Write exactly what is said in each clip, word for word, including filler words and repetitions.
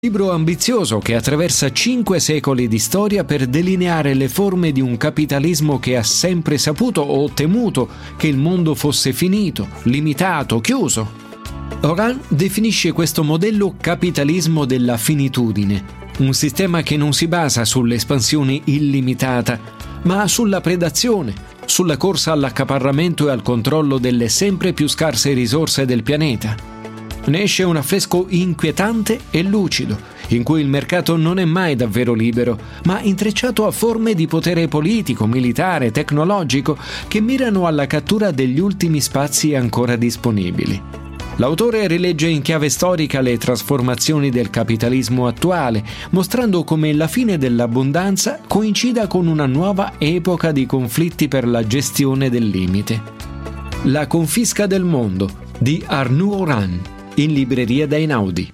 Libro ambizioso che attraversa cinque secoli di storia per delineare le forme di un capitalismo che ha sempre saputo o temuto che il mondo fosse finito, limitato, chiuso. Horan definisce questo modello capitalismo della finitudine, un sistema che non si basa sull'espansione illimitata, ma sulla predazione, sulla corsa all'accaparramento e al controllo delle sempre più scarse risorse del pianeta. Ne esce un affresco inquietante e lucido, in cui il mercato non è mai davvero libero, ma intrecciato a forme di potere politico, militare, tecnologico, che mirano alla cattura degli ultimi spazi ancora disponibili. L'autore rilegge in chiave storica le trasformazioni del capitalismo attuale, mostrando come la fine dell'abbondanza coincida con una nuova epoca di conflitti per la gestione del limite. La confisca del mondo di Arnaud Horan, in libreria da Einaudi.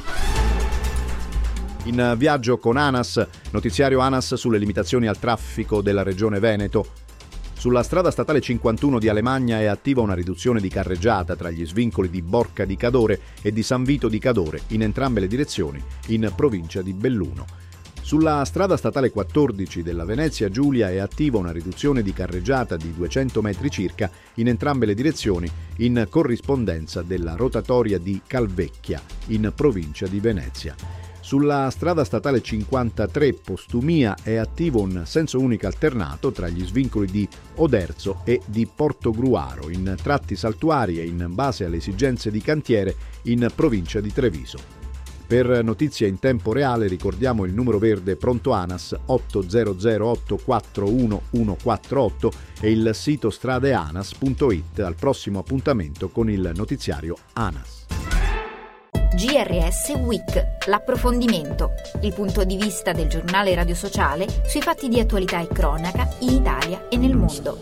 In viaggio con ANAS, notiziario ANAS sulle limitazioni al traffico della regione Veneto. Sulla strada statale cinquantuno di Alemagna è attiva una riduzione di carreggiata tra gli svincoli di Borca di Cadore e di San Vito di Cadore, in entrambe le direzioni, in provincia di Belluno. Sulla strada statale quattordici della Venezia Giulia è attiva una riduzione di carreggiata di duecento metri circa in entrambe le direzioni, in corrispondenza della rotatoria di Calvecchia, in provincia di Venezia. Sulla strada statale cinquantatré Postumia è attivo un senso unico alternato tra gli svincoli di Oderzo e di Portogruaro, in tratti saltuari e in base alle esigenze di cantiere, in provincia di Treviso. Per notizie in tempo reale ricordiamo il numero verde pronto ANAS otto zero zero otto quattro uno uno quattro otto e il sito stradeanas punto it. Al prossimo appuntamento con il notiziario ANAS. G R S Week, l'approfondimento, il punto di vista del giornale radio sociale sui fatti di attualità e cronaca in Italia e nel mondo.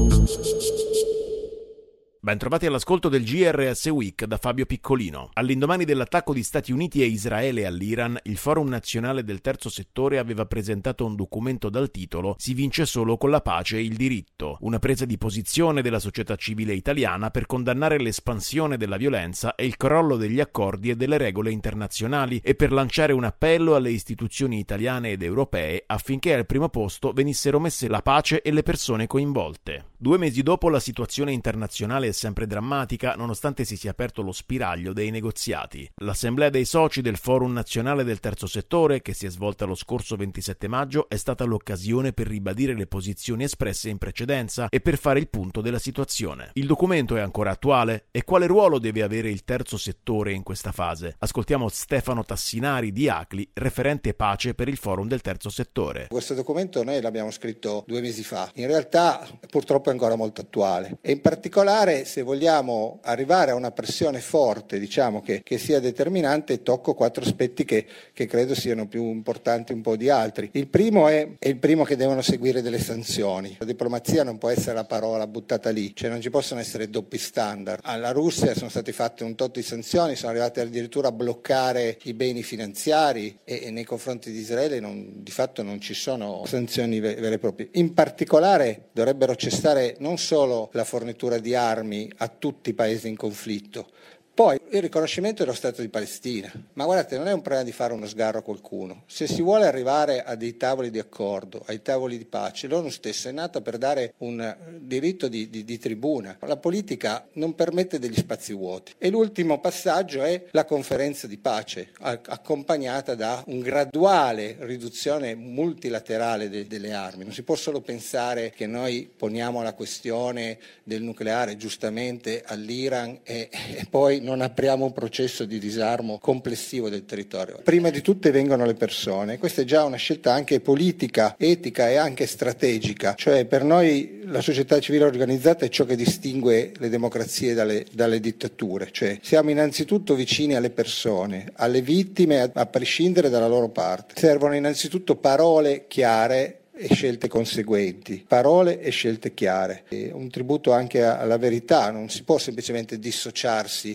Bentrovati all'ascolto del G R S Week da Fabio Piccolino. All'indomani dell'attacco di Stati Uniti e Israele all'Iran, il Forum Nazionale del Terzo Settore aveva presentato un documento dal titolo «Si vince solo con la pace e il diritto», una presa di posizione della società civile italiana per condannare l'espansione della violenza e il crollo degli accordi e delle regole internazionali e per lanciare un appello alle istituzioni italiane ed europee affinché al primo posto venissero messe la pace e le persone coinvolte. Due mesi dopo la situazione internazionale è sempre drammatica, nonostante si sia aperto lo spiraglio dei negoziati. L'assemblea dei soci del Forum Nazionale del Terzo Settore, che si è svolta lo scorso ventisette maggio, è stata l'occasione per ribadire le posizioni espresse in precedenza e per fare il punto della situazione. Il documento è ancora attuale? E quale ruolo deve avere il terzo settore in questa fase? Ascoltiamo Stefano Tassinari di ACLI, referente pace per il Forum del Terzo Settore. Questo documento noi l'abbiamo scritto due mesi fa. In realtà purtroppo è ancora molto attuale e in particolare, se vogliamo arrivare a una pressione forte, diciamo che, che sia determinante, tocco quattro aspetti che, che credo siano più importanti un po' di altri. Il primo è, è il primo che devono seguire delle sanzioni. La diplomazia non può essere la parola buttata lì, cioè non ci possono essere doppi standard. Alla Russia sono state fatte un tot di sanzioni, sono arrivate addirittura a bloccare i beni finanziari e, e nei confronti di Israele non, di fatto non ci sono sanzioni vere e proprie. In particolare dovrebbero cessare non solo la fornitura di armi a tutti i paesi in conflitto, poi il riconoscimento dello Stato di Palestina. Ma guardate, non è un problema di fare uno sgarro a qualcuno. Se si vuole arrivare a dei tavoli di accordo, ai tavoli di pace, l'ONU stessa è nata per dare un diritto di, di, di tribuna. La politica non permette degli spazi vuoti. E l'ultimo passaggio è la conferenza di pace, accompagnata da un graduale riduzione multilaterale de, delle armi. Non si può solo pensare che noi poniamo la questione del nucleare giustamente all'Iran e, e poi non apriamo un processo di disarmo complessivo del territorio. Prima di tutte vengono le persone. Questa è già una scelta anche politica, etica e anche strategica. Cioè per noi la società civile organizzata è ciò che distingue le democrazie dalle, dalle dittature. Cioè siamo innanzitutto vicini alle persone, alle vittime, a, a prescindere dalla loro parte. Servono innanzitutto parole chiare e scelte conseguenti, parole e scelte chiare, e un tributo anche alla verità, non si può semplicemente dissociarsi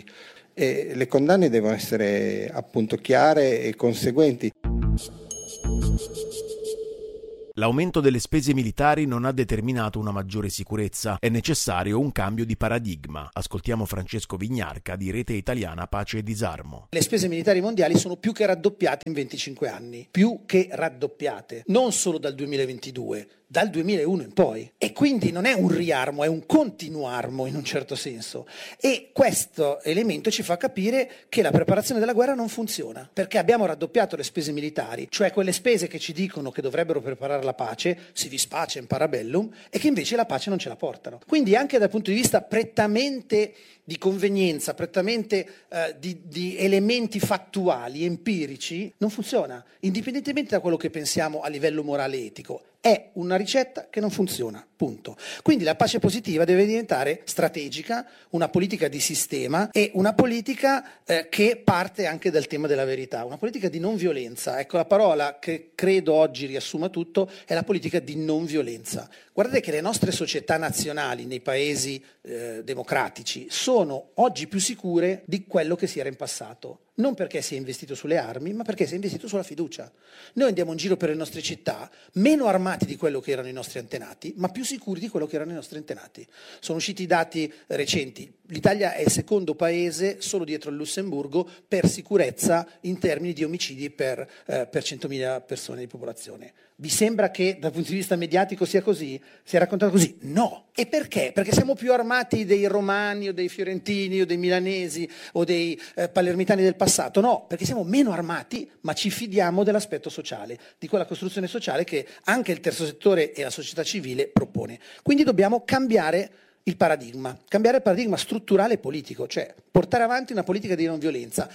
e le condanne devono essere appunto chiare e conseguenti. L'aumento delle spese militari non ha determinato una maggiore sicurezza, è necessario un cambio di paradigma. Ascoltiamo Francesco Vignarca di Rete Italiana Pace e Disarmo. Le spese militari mondiali sono più che raddoppiate in venticinque anni, più che raddoppiate, non solo dal duemilaventidue, dal duemilauno in poi, e quindi non è un riarmo, è un continuarmo in un certo senso, e questo elemento ci fa capire che la preparazione della guerra non funziona, perché abbiamo raddoppiato le spese militari, cioè quelle spese che ci dicono che dovrebbero preparare la pace, si vis pacem parabellum, e che invece la pace non ce la portano. Quindi anche dal punto di vista prettamente di convenienza, prettamente eh, di, di elementi fattuali, empirici, non funziona, indipendentemente da quello che pensiamo a livello morale e etico. È una ricetta che non funziona, punto. Quindi la pace positiva deve diventare strategica, una politica di sistema e una politica eh, che parte anche dal tema della verità, una politica di non violenza. Ecco, la parola che credo oggi riassuma tutto è la politica di non violenza. Guardate che le nostre società nazionali nei paesi eh, democratici sono oggi più sicure di quello che si era in passato. Non perché si è investito sulle armi, ma perché si è investito sulla fiducia. Noi andiamo in giro per le nostre città meno armati di quello che erano i nostri antenati, ma più sicuri di quello che erano i nostri antenati. Sono usciti i dati recenti. L'Italia è il secondo paese, solo dietro il Lussemburgo, per sicurezza in termini di omicidi per, eh, per centomila persone di popolazione. Vi sembra che dal punto di vista mediatico sia così? Si è raccontato così? No. E perché? Perché siamo più armati dei romani o dei fiorentini o dei milanesi o dei eh, palermitani del passato? No, perché siamo meno armati, ma ci fidiamo dell'aspetto sociale, di quella costruzione sociale che anche il terzo settore e la società civile propone. Quindi dobbiamo cambiare il paradigma, cambiare il paradigma strutturale e politico, cioè portare avanti una politica di non violenza.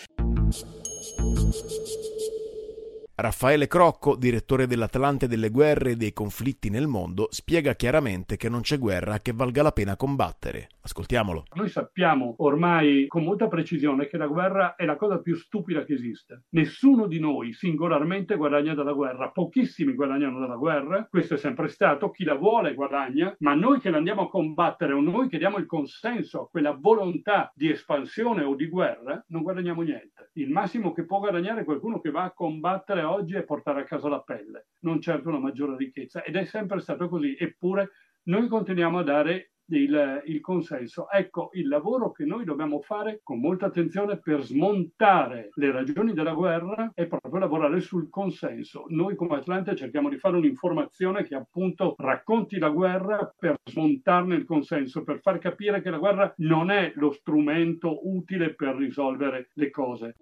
Raffaele Crocco, direttore dell'Atlante delle guerre e dei conflitti nel mondo, spiega chiaramente che non c'è guerra che valga la pena combattere. Ascoltiamolo. Noi sappiamo ormai con molta precisione che la guerra è la cosa più stupida che esiste. Nessuno di noi singolarmente guadagna dalla guerra, pochissimi guadagnano dalla guerra, questo è sempre stato, chi la vuole guadagna, ma noi che la andiamo a combattere o noi che diamo il consenso a quella volontà di espansione o di guerra, non guadagniamo niente. Il massimo che può guadagnare qualcuno che va a combattere oggi è portare a casa la pelle, non certo una maggiore ricchezza, ed è sempre stato così, eppure noi continuiamo a dare il, il consenso. Ecco, il lavoro che noi dobbiamo fare con molta attenzione per smontare le ragioni della guerra è proprio lavorare sul consenso. Noi come Atlante cerchiamo di fare un'informazione che appunto racconti la guerra per smontarne il consenso, per far capire che la guerra non è lo strumento utile per risolvere le cose.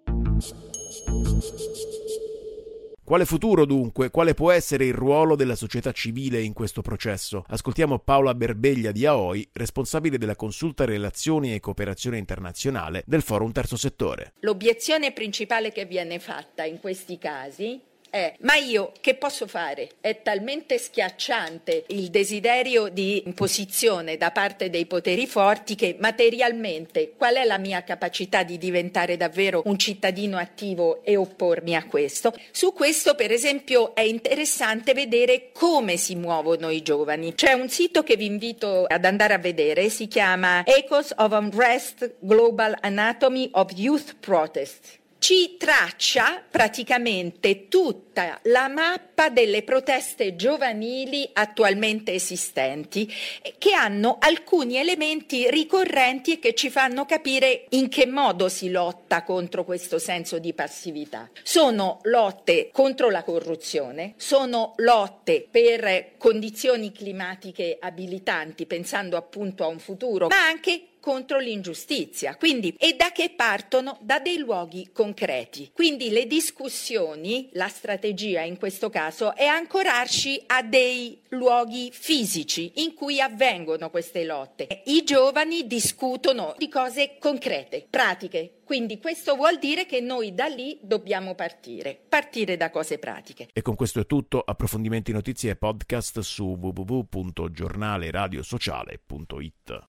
Quale futuro dunque? Quale può essere il ruolo della società civile in questo processo? Ascoltiamo Paola Berbeglia di A O I, responsabile della consulta Relazioni e Cooperazione Internazionale del Forum Terzo Settore. L'obiezione principale che viene fatta in questi casi è: ma io che posso fare? È talmente schiacciante il desiderio di imposizione da parte dei poteri forti che materialmente qual è la mia capacità di diventare davvero un cittadino attivo e oppormi a questo? Su questo, per esempio, è interessante vedere come si muovono i giovani. C'è un sito che vi invito ad andare a vedere, si chiama Echoes of Unrest Global Anatomy of Youth Protest. Ci traccia praticamente tutta la mappa delle proteste giovanili attualmente esistenti, che hanno alcuni elementi ricorrenti e che ci fanno capire in che modo si lotta contro questo senso di passività. Sono lotte contro la corruzione, sono lotte per condizioni climatiche abilitanti, pensando appunto a un futuro, ma anche contro l'ingiustizia. Quindi, e da che partono? Da dei luoghi concreti. Quindi le discussioni, la strategia in questo caso è ancorarci a dei luoghi fisici in cui avvengono queste lotte. I giovani discutono di cose concrete, pratiche. Quindi questo vuol dire che noi da lì dobbiamo partire, partire da cose pratiche. E con questo è tutto. Approfondimenti, notizie e podcast su w w w punto giornale radio sociale punto i t.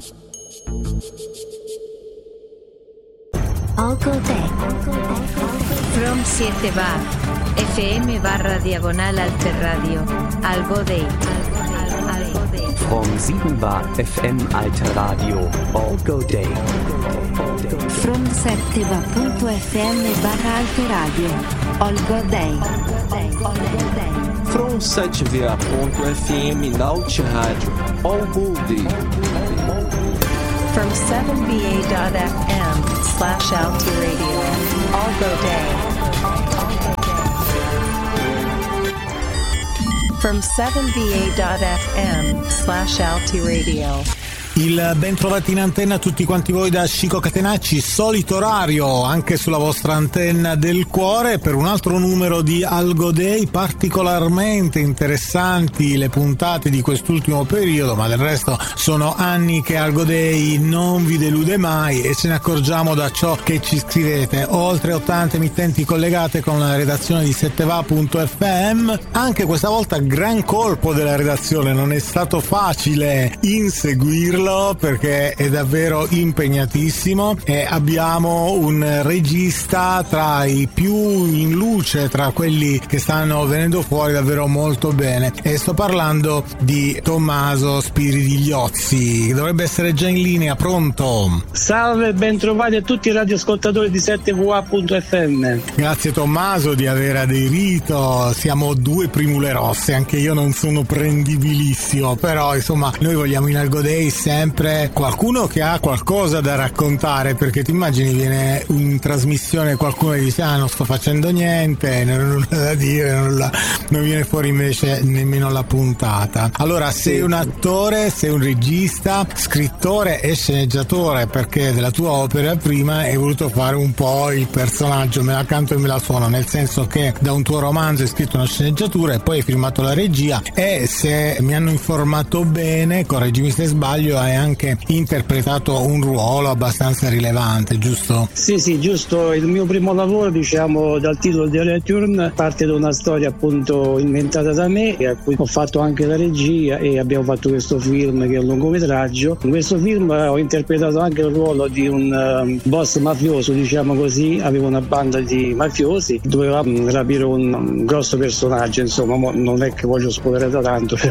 All Go Day. From siete bar F M barra diagonal alter radio. All Go Day. From sieben bar F M alter radio. All Go Day. From sette bar punto F M barra alter radio. All Go Day. from sete v a ponto f m Naut Rádio, All Gold. From seven b a dot f m slash Alti Radio, All Go Day. From seven b a dot f m slash Alti Radio. Il ben trovati in antenna a tutti quanti voi da Chico Catenacci, solito orario anche sulla vostra antenna del cuore per un altro numero di Algo Day. Particolarmente interessanti le puntate di quest'ultimo periodo, ma del resto sono anni che Algo Day non vi delude mai e ce ne accorgiamo da ciò che ci scrivete. Oltre ottanta emittenti collegate con la redazione di sette va punto f m, anche questa volta gran colpo della redazione, non è stato facile inseguirlo perché è davvero impegnatissimo e abbiamo un regista tra i più in luce, tra quelli che stanno venendo fuori davvero molto bene, e sto parlando di Tommaso Spiridigliozzi, che dovrebbe essere già in linea. Pronto? Salve, ben trovati a tutti i radioascoltatori di sette v a punto f m. Grazie Tommaso di aver aderito, siamo due primule rosse, anche io non sono prendibilissimo, però insomma noi vogliamo in Algo Day sempre qualcuno che ha qualcosa da raccontare, perché ti immagini viene in trasmissione qualcuno che dice ah non sto facendo niente, non ho nulla da dire, nulla, non viene fuori invece nemmeno la puntata. Allora sei un attore, sei un regista, scrittore e sceneggiatore, perché della tua opera prima hai voluto fare un po' il personaggio, me la canto e me la suono, nel senso che da un tuo romanzo hai scritto una sceneggiatura e poi hai firmato la regia, e se mi hanno informato bene, correggimi se sbaglio, hai anche interpretato un ruolo abbastanza rilevante, giusto? Sì, sì, giusto. Il mio primo lavoro, diciamo, dal titolo di Return, parte da una storia appunto inventata da me, a cui ho fatto anche la regia, e abbiamo fatto questo film che è un lungometraggio. In questo film ho interpretato anche il ruolo di un um, boss mafioso, diciamo così. Avevo una banda di mafiosi, dovevamo rapire un, un grosso personaggio, insomma, non è che voglio spoilerare tanto, però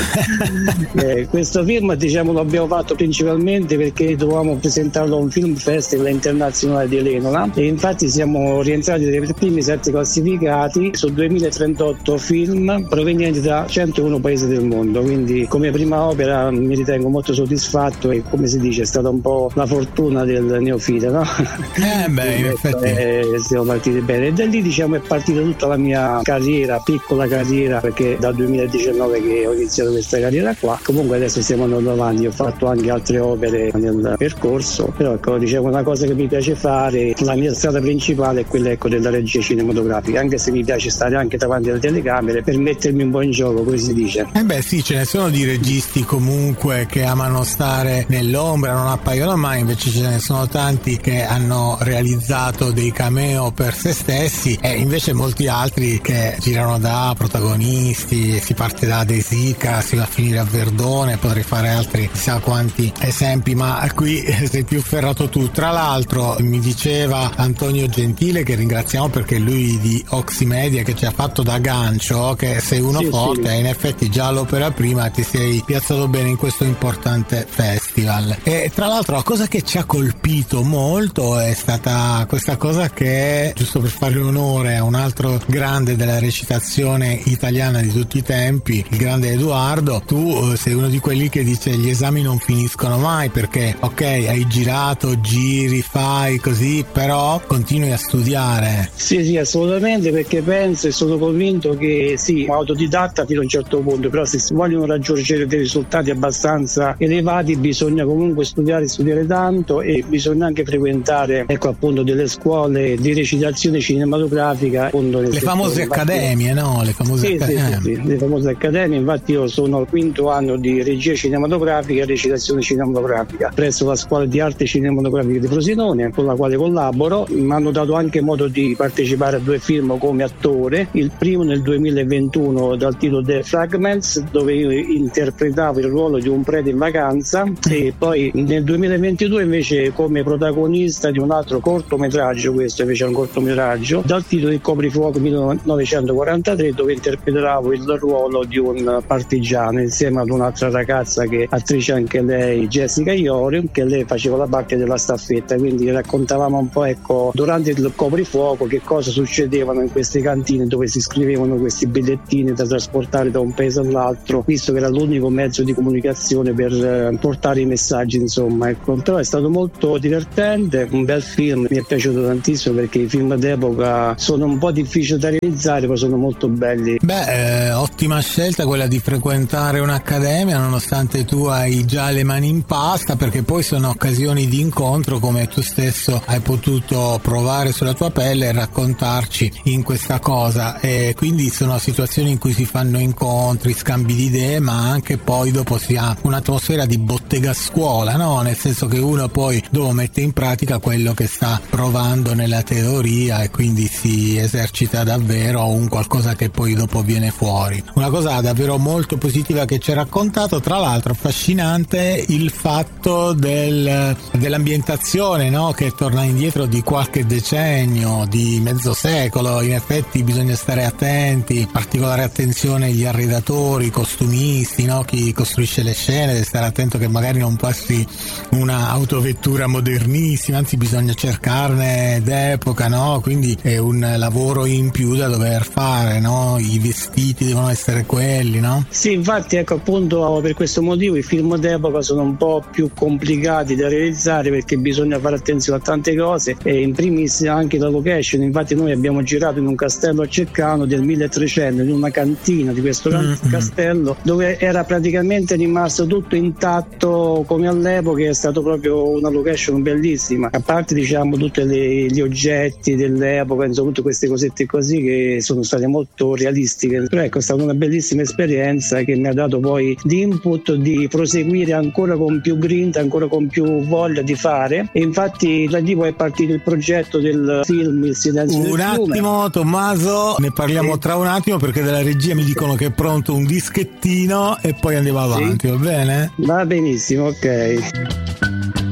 eh, questo film, diciamo, lo abbiamo fatto principalmente perché dovevamo presentarlo a un film festival internazionale di Elenola, e infatti siamo rientrati tra i primi sette classificati su duemilatrentotto film provenienti da centouno paesi del mondo, quindi come prima opera mi ritengo molto soddisfatto, e come si dice è stata un po' la fortuna del neofita, no? Eh beh, in effetti eh, siamo partiti bene, e da lì diciamo è partita tutta la mia carriera, piccola carriera, perché dal duemiladiciannove che ho iniziato questa carriera qua. Comunque adesso stiamo andando avanti, ho fatto anche altre opere nel percorso, però ecco, diciamo, una cosa che mi piace fare, la mia strada principale è quella, ecco, della regia cinematografica, anche se mi piace stare anche davanti alle telecamere per mettermi un po' in gioco, come si dice. Eh beh sì, ce ne sono di registi comunque che amano stare nell'ombra, non appaiono mai, invece ce ne sono tanti che hanno realizzato dei cameo per se stessi, e invece molti altri che girano da protagonisti, si parte da De Sica, si va a finire a Verdone, potrei fare altri chissà quanti esempi, ma qui sei più ferrato tu. Tra l'altro mi diceva Antonio Gentile, che ringraziamo perché lui di Oximedia, che ci ha fatto da gancio, che sei uno sì, forte, sì. E in effetti già all'opera prima ti sei piazzato bene in questo importante festival. E tra l'altro la cosa che ci ha colpito molto è stata questa cosa che, giusto per fare onore a un altro grande della recitazione italiana di tutti i tempi, il grande Edoardo, tu sei uno di quelli che dice gli esami non finiscono mai, perché ok, hai girato, giri, fai così, però continui a studiare. Sì, sì, assolutamente, perché penso e sono convinto che sì, autodidatta fino a un certo punto, però se si vogliono raggiungere dei risultati abbastanza elevati bisogna comunque studiare, studiare tanto, e bisogna anche frequentare, ecco, appunto, delle scuole di recitazione cinematografica, appunto, le famose accademie, no? Le famose sì, accademie. Sì, sì, sì, le famose accademie. Infatti io sono al quinto anno di regia cinematografica e recitazione cinematografica presso la scuola di arte cinematografica di Frosinone, con la quale collaboro. Mi hanno dato anche modo di partecipare a due film come attore, il primo nel duemilaventuno dal titolo The Fragments, dove io interpretavo il ruolo di un prete in vacanza, e Sì, poi nel duemilaventidue invece come protagonista di un altro cortometraggio, questo invece è un cortometraggio dal titolo Il coprifuoco millenovecentoquarantatré, dove interpretavo il ruolo di un partigiano insieme ad un'altra ragazza che è attrice anche lei, Jessica Iori, che lei faceva la parte della staffetta, quindi raccontavamo un po', ecco, durante il coprifuoco che cosa succedevano in queste cantine dove si scrivevano questi bigliettini da trasportare da un paese all'altro, visto che era l'unico mezzo di comunicazione per eh, portare i messaggi, insomma, ecco. Però è stato molto divertente, un bel film, mi è piaciuto tantissimo perché i film d'epoca sono un po' difficili da realizzare, ma sono molto belli. Beh, eh, ottima scelta quella di frequentare un'accademia, nonostante tu hai già le mani in pasta, perché poi sono occasioni di incontro, come tu stesso hai potuto provare sulla tua pelle e raccontarci in questa cosa, e quindi sono situazioni in cui si fanno incontri, scambi di idee, ma anche poi dopo si ha un'atmosfera di bottega scuola, no? Nel senso che uno poi dopo mette in pratica quello che sta provando nella teoria e quindi si esercita davvero un qualcosa che poi dopo viene fuori. Una cosa davvero molto positiva che ci hai raccontato, tra l'altro affascinante il fatto del, dell'ambientazione, no? Che torna indietro di qualche decennio, di mezzo secolo. In effetti bisogna stare attenti, particolare attenzione agli arredatori, costumisti, no? Chi costruisce le scene deve stare attento che magari non passi una autovettura modernissima, anzi bisogna cercarne d'epoca, no? Quindi è un lavoro in più da dover fare, no? I vestiti devono essere quelli, no? Sì, infatti, ecco, appunto per questo motivo i film d'epoca sono un po' più complicati da realizzare, perché bisogna fare attenzione a tante cose, e in primis anche la location. Infatti noi abbiamo girato in un castello a Ceccano del milletrecento, in una cantina di questo mm-hmm. castello, dove era praticamente rimasto tutto intatto come all'epoca. È stato proprio una location bellissima, a parte, diciamo, tutti gli oggetti dell'epoca, insomma tutte queste cosette così che sono state molto realistiche. Però ecco, è stata una bellissima esperienza che mi ha dato poi di input di proseguire ancora con più grinta, ancora con più voglia di fare, e infatti da lì poi è partito il progetto del film Il silenzio del un fiume. Attimo Tommaso, ne parliamo sì. tra un attimo, perché dalla regia mi dicono che è pronto un dischettino e poi andiamo avanti, sì. va bene? Va benissimo, ok.